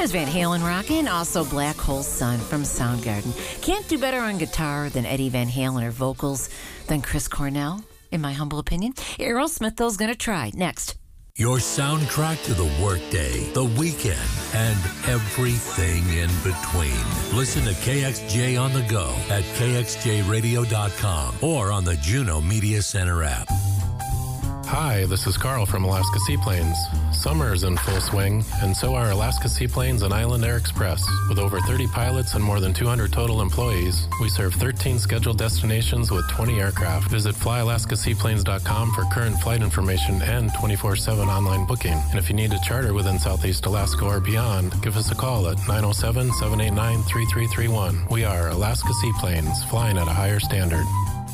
There's Van Halen rockin', also Black Hole Sun from Soundgarden. Can't do better on guitar than Eddie Van Halen or vocals than Chris Cornell, in my humble opinion. Aerosmith, though, is going to try. Next. Your soundtrack to the workday, the weekend, and everything in between. Listen to KXJ on the go at kxjradio.com or on the Juno Media Center app. Hi, this is Carl from Alaska Seaplanes. Summer is in full swing, and so are Alaska Seaplanes and Island Air Express. With over 30 pilots and more than 200 total employees, we serve 13 scheduled destinations with 20 aircraft. Visit flyalaskaseaplanes.com for current flight information and 24/7 online booking. And if you need a charter within Southeast Alaska or beyond, give us a call at 907-789-3331. We are Alaska Seaplanes, flying at a higher standard.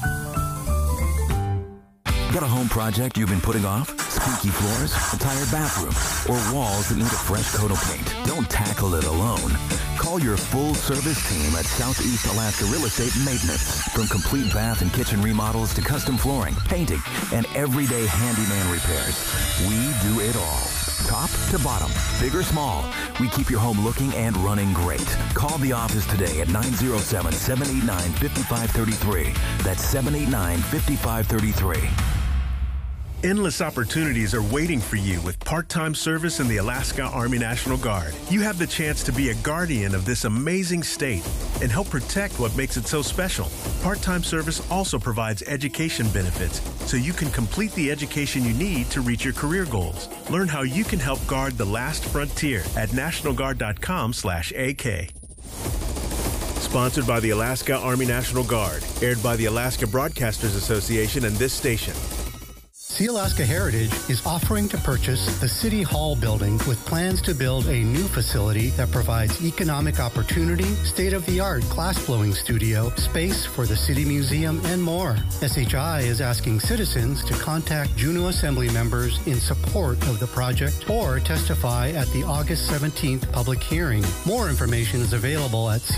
Got a home project you've been putting off? Squeaky floors, a tired bathroom, or walls that need a fresh coat of paint? Don't tackle it alone. Call your full-service team at Southeast Alaska Real Estate Maintenance. From complete bath and kitchen remodels to custom flooring, painting, and everyday handyman repairs, we do it all. Top to bottom, big or small, we keep your home looking and running great. Call the office today at 907-789-5533. That's 789-5533. Endless opportunities are waiting for you with part-time service in the Alaska Army National Guard. You have the chance to be a guardian of this amazing state and help protect what makes it so special. Part-time service also provides education benefits, so you can complete the education you need to reach your career goals. Learn how you can help guard the last frontier at nationalguard.com/AK. Sponsored by the Alaska Army National Guard. Aired by the Alaska Broadcasters Association and this station. Sealaska Heritage is offering to purchase the City Hall building with plans to build a new facility that provides economic opportunity, state-of-the-art glass-blowing studio, space for the City Museum, and more. SHI is asking citizens to contact Juneau Assembly members in support of the project or testify at the August 17th public hearing. More information is available at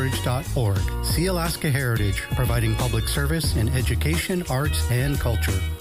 sealaskaheritage.org. Sealaska Heritage, providing public service in education, arts, and culture.